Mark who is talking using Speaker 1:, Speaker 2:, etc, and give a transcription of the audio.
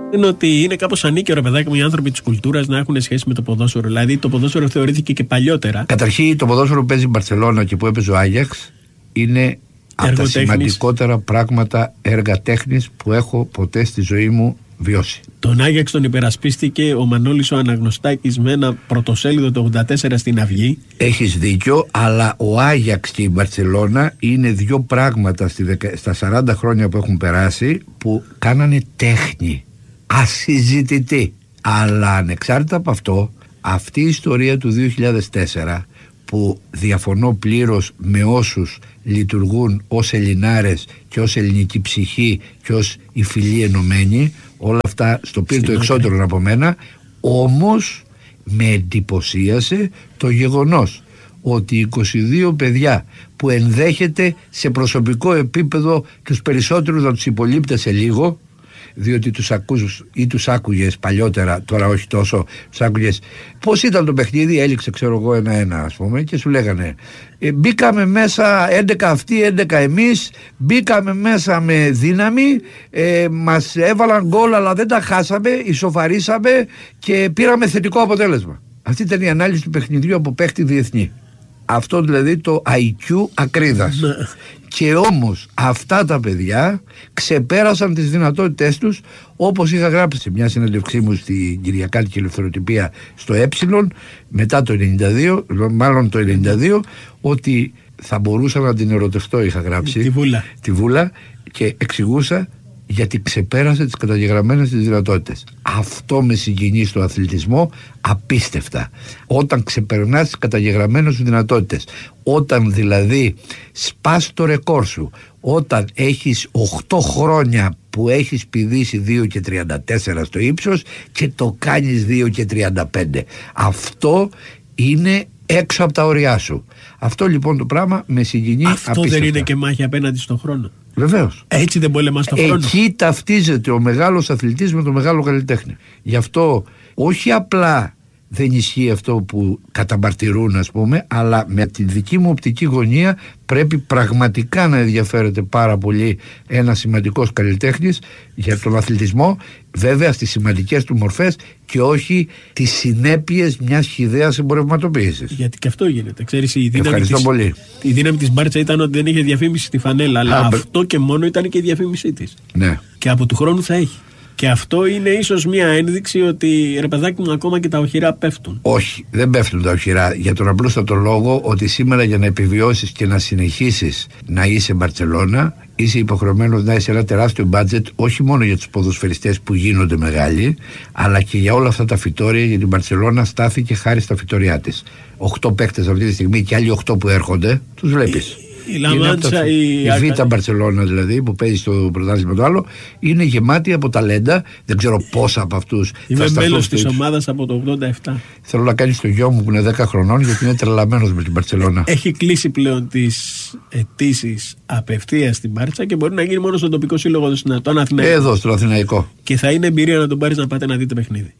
Speaker 1: είναι ότι είναι κάπως ανίκαιο, ρε παιδάκι μου, οι άνθρωποι της κουλτούρας να έχουν σχέση με το ποδόσφαιρο. Δηλαδή το ποδόσφαιρο θεωρήθηκε και παλιότερα.
Speaker 2: Καταρχήν το ποδόσφαιρο που παίζει η Μπαρσελόνα και που έπαιζε ο Άγιαξ είναι από τα σημαντικότερα πράγματα έργα τέχνης που έχω ποτέ στη ζωή μου βιώσει.
Speaker 1: Τον Άγιαξ τον υπερασπίστηκε ο Μανώλης ο Αναγνωστάκης με ένα πρωτοσέλιδο το 84 στην Αυγή.
Speaker 2: Έχεις δίκιο, αλλά ο Άγιαξ και η Μπαρσελόνα είναι δύο πράγματα στα 40 χρόνια που έχουν περάσει που κάνανε τέχνη ασυζητητή. Αλλά ανεξάρτητα από αυτό, αυτή η ιστορία του 2004 που διαφωνώ πλήρως με όσους λειτουργούν ως Ελληνάρες και ως ελληνική ψυχή και ως η φυλή ενωμένη, όλα αυτά στο πήρε το εξώτερο από μένα, όμως με εντυπωσίασε το γεγονός ότι 22 παιδιά που ενδέχεται σε προσωπικό επίπεδο τους περισσότερους να τους υπολείπτεσαι λίγο, διότι τους ακούς ή τους άκουγες παλιότερα, τώρα όχι τόσο, τους άκουγες πώς ήταν το παιχνίδι, έληξε ξέρω εγώ 1-1 ας πούμε και σου λέγανε μπήκαμε μέσα 11 αυτοί, 11 εμείς, μπήκαμε μέσα με δύναμη, μας έβαλαν γκολ αλλά δεν τα χάσαμε, ισοφαρίσαμε και πήραμε θετικό αποτέλεσμα. Αυτή ήταν η ανάλυση του παιχνιδιού από παίχτη διεθνή. Αυτό δηλαδή το IQ ακρίδας. Και όμως αυτά τα παιδιά ξεπέρασαν τις δυνατότητές τους, όπως είχα γράψει σε μια συνέντευξή μου στην Κυριακάτικη Ελευθεροτυπία στο μετά το 92, μάλλον το 92, ότι θα μπορούσα να την ερωτευτώ, είχα γράψει τη Βούλα και εξηγούσα γιατί ξεπέρασε τις καταγεγραμμένες τις δυνατότητες. Αυτό με συγκινεί στο αθλητισμό απίστευτα. Όταν ξεπερνάς τις καταγεγραμμένες σου δυνατότητες, όταν δηλαδή σπάς το ρεκόρ σου, όταν έχεις 8 χρόνια που έχεις πηδήσει 2,34 στο ύψος και το κάνεις 2,35. Αυτό είναι έξω από τα ωριά σου. Αυτό λοιπόν το πράγμα με συγκινεί απίστευτα.
Speaker 1: Αυτό δεν είναι και μάχη απέναντι στον χρόνο?
Speaker 2: Βεβαίως.
Speaker 1: Έτσι δεν πολεμάς τον χρόνο.
Speaker 2: Εκεί ταυτίζεται ο μεγάλος αθλητής με τον μεγάλο καλλιτέχνη. Γι' αυτό όχι απλά δεν ισχύει αυτό που καταμαρτυρούν ας πούμε, αλλά με τη δική μου οπτική γωνία πρέπει πραγματικά να ενδιαφέρεται πάρα πολύ ένας σημαντικός καλλιτέχνης για τον αθλητισμό, βέβαια στις σημαντικές του μορφές και όχι τις συνέπειες μιας χυδαίας εμπορευματοποίησης.
Speaker 1: Γιατί και αυτό γίνεται. Ξέρεις,
Speaker 2: ευχαριστώ πολύ.
Speaker 1: Η δύναμη της Μπάρτσα ήταν ότι δεν είχε διαφήμιση στη φανέλα, αλλά αυτό και μόνο ήταν και η διαφήμισή της.
Speaker 2: Ναι.
Speaker 1: Και από του χρόνου θα έχει. Και αυτό είναι ίσως μια ένδειξη ότι ρε παιδάκι μου ακόμα και τα οχυρά πέφτουν. Όχι, δεν πέφτουν τα οχυρά, για τον απλούστατο λόγο ότι σήμερα για να επιβιώσεις και να συνεχίσεις να είσαι Μπαρτσελώνα είσαι υποχρεωμένος να είσαι ένα τεράστιο μπάτζετ, όχι μόνο για τους ποδοσφαιριστές που γίνονται μεγάλοι, αλλά και για όλα αυτά τα φυτόρια, γιατί η Μπαρτσελώνα στάθηκε χάρη στα φυτόρια της. 8 παίκτες αυτή τη στιγμή και άλλοι 8 που έρχονται, τους βλέπεις. Η Λαμάντσα,
Speaker 2: η Β' Μπαρσελόνα δηλαδή που παίζει στο πρωτάθλημα το άλλο είναι γεμάτη από ταλέντα. Δεν ξέρω πόσα από αυτούς.
Speaker 1: Είμαι μέλος της ομάδας από το 87.
Speaker 2: Θέλω να κάνει το γιο μου που είναι 10 χρονών γιατί είναι τρελαμένος με την Μπαρσελόνα.
Speaker 1: Έχει κλείσει πλέον τις αιτήσεις απευθείας στην Μπάρτσα και μπορεί να γίνει μόνο στον τοπικό σύλλογο στον Αθηναϊκό.
Speaker 2: Εδώ στον Αθηναϊκό.
Speaker 1: Και θα είναι εμπειρία να τον πάρεις να πάτε να δείτε παιχνίδι.